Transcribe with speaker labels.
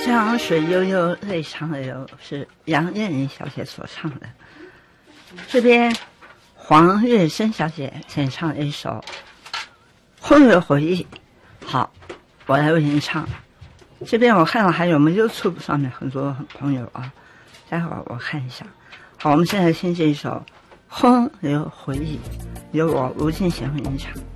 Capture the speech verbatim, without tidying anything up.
Speaker 1: 江水悠悠，泪长流，是杨雁妮小姐所唱的。这边黄月珍小姐演唱了一首《婚约回忆》。好，我来为您唱。这边我看到还有我们 YouTube 上面很多朋友啊，待会儿我看一下。好，我们现在听这一首《婚约回忆》，由我吴敬贤为您唱。